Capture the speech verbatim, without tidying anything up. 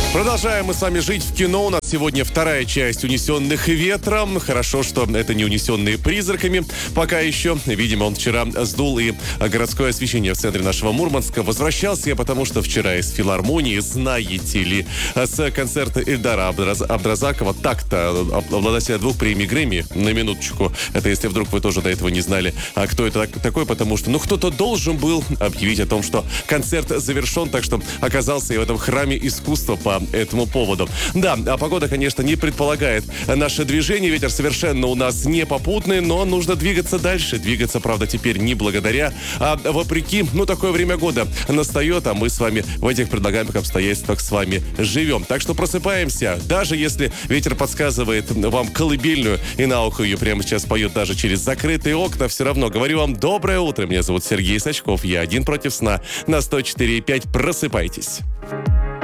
Продолжаем мы с вами жить в кино. У нас сегодня вторая часть «Унесенных ветром». Хорошо, что это не «Унесенные призраками». Пока еще, видимо, он вчера сдул и городское освещение в центре нашего Мурманска. Возвращался я, потому что вчера из филармонии, знаете ли, с концерта Эльдара Абдраз... Абдразакова, так-то обладателя двух премий Грэмми, на минуточку. Это если вдруг вы тоже до этого не знали, а кто это такой, потому что, ну, кто-то должен был объявить о том, что концерт завершен, так что оказался я в этом храме искусства по этому поводу. Да, а погода, конечно, не предполагает наше движение. Ветер совершенно у нас не попутный, но нужно двигаться дальше. Двигаться, правда, теперь не благодаря, а вопреки. Ну, такое время года настает, а мы с вами в этих предлагаемых обстоятельствах с вами живем. Так что просыпаемся. Даже если ветер подсказывает вам колыбельную, и на ухо ее прямо сейчас поет даже через закрытые окна, все равно говорю вам доброе утро. Меня зовут Сергей Сачков. Я один против сна на сто четыре и пять. Просыпайтесь.